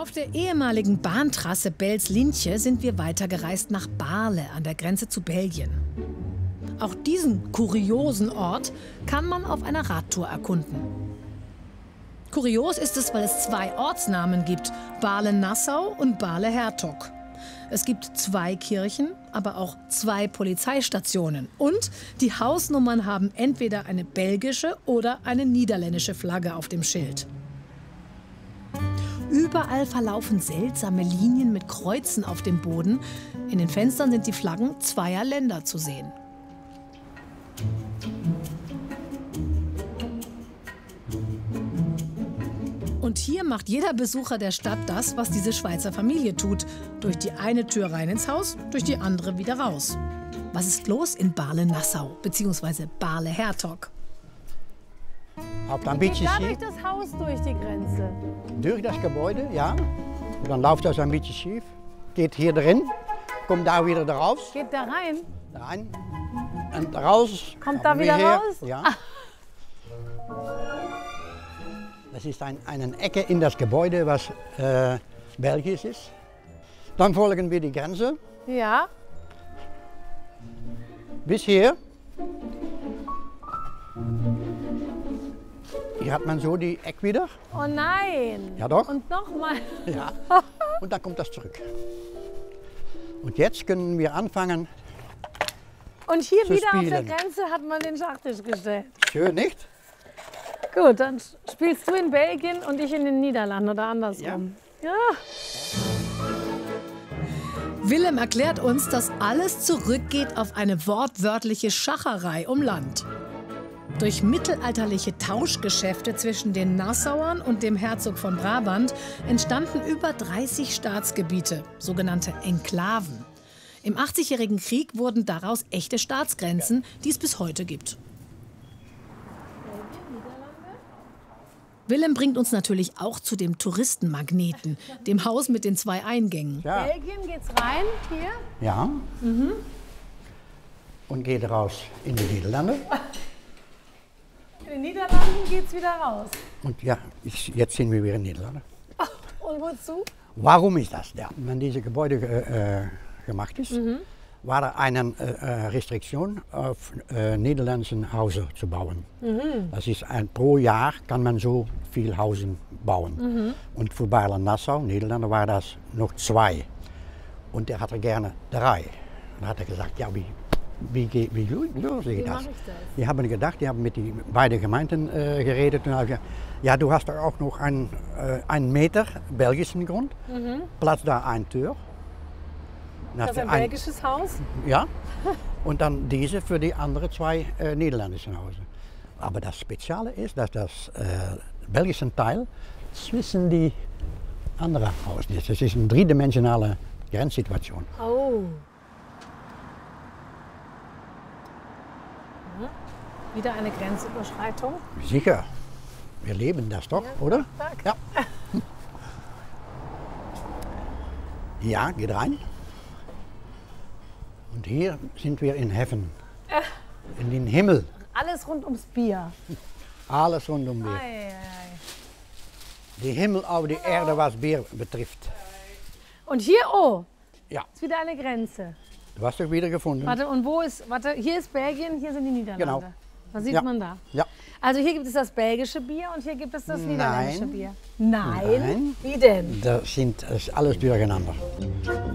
Auf der ehemaligen Bahntrasse Bels-Lientje sind wir weitergereist nach Baarle an der Grenze zu Belgien. Auch diesen kuriosen Ort kann man auf einer Radtour erkunden. Kurios ist es, weil es zwei Ortsnamen gibt, Baarle-Nassau und Baarle-Hertog. Es gibt zwei Kirchen, aber auch zwei Polizeistationen. Und die Hausnummern haben entweder eine belgische oder eine niederländische Flagge auf dem Schild. Überall verlaufen seltsame Linien mit Kreuzen auf dem Boden. In den Fenstern sind die Flaggen zweier Länder zu sehen. Und hier macht jeder Besucher der Stadt das, was diese Schweizer Familie tut. Durch die eine Tür rein ins Haus, durch die andere wieder raus. Was ist los in Baarle-Nassau bzw. Baarle-Hertog? Geht da durch das Haus durch die Grenze? Durch das Gebäude, ja. Und dann läuft das ein bisschen schief. Geht hier drin, kommt da wieder raus. Geht da rein? Rein und raus. Kommt da wieder raus? Ja. Das ist eine Ecke in das Gebäude, was belgisch ist. Dann folgen wir die Grenze. Ja. Bis hier. Hier hat man so die Eck wieder. Oh nein. Ja doch. Und nochmal. Ja. Und dann kommt das zurück. Und jetzt können wir anfangen. Und hier zu wieder spielen. auf der Grenze hat man den Schachtisch gestellt. Schön, nicht? Gut, dann spielst du in Belgien und ich in den Niederlanden oder andersrum. Ja. Willem erklärt uns, dass alles zurückgeht auf eine wortwörtliche Schacherei um Land. Durch mittelalterliche Tauschgeschäfte zwischen den Nassauern und dem Herzog von Brabant entstanden über 30 Staatsgebiete, sogenannte Enklaven. Im 80-jährigen Krieg wurden daraus echte Staatsgrenzen, die es bis heute gibt. Willem bringt uns natürlich auch zu dem Touristenmagneten, dem Haus mit den zwei Eingängen. Ja. Belgien geht's rein, hier. Ja. Und geht raus in die Niederlande. In den Niederlanden geht's wieder raus. Und ja, jetzt sind wir wieder in den Niederlanden. Und wozu? Warum ist das? Ja, wenn diese Gebäude gemacht ist, war da eine Restriktion auf niederländische Häuser zu bauen. Das ist pro Jahr kann man so viel Häuser bauen. Und für Baarle-Nassau, Niederlande, war das noch 2. Und er hatte gerne 3. Dann hat er gesagt, ja, wie löse ich das? Die haben gedacht, die haben mit den beiden Gemeinden geredet und haben gesagt, ja, du hast doch auch noch einen Meter belgischen Grund, Platz da eine Tür. Das ist ein belgisches Haus? Ja, und dann diese für die anderen 2 niederländischen Häuser. Aber das Spezielle ist, dass das belgische Teil zwischen die anderen Häuser ist. Das ist eine dreidimensionale Grenzsituation. Oh. Wieder eine Grenzüberschreitung? Sicher, wir leben das doch, Ja, oder? Tag. Ja. Ja, geht rein. Und hier sind wir in Heaven, in den Himmel. Alles rund ums Bier. Alles rund um Bier. Ei, ei. Die Himmel auf die Erde, was Bier betrifft. Und hier, oh, Ja, ist wieder eine Grenze. du hast dich wieder gefunden. Warte, und wo ist, warte, hier ist Belgien, hier sind die Niederlande. Genau. Was sieht Ja. man da? Ja. Also hier gibt es das belgische Bier und hier gibt es das niederländische Nein. Bier. Nein? Nein. Wie denn? Das ist alles durcheinander.